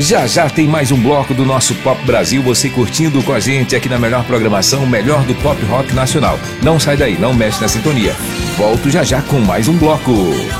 Já já tem mais um bloco do nosso Pop Brasil, você curtindo com a gente aqui na melhor programação, melhor do pop rock nacional. Não sai daí, não mexe na sintonia. Volto já já com mais um bloco.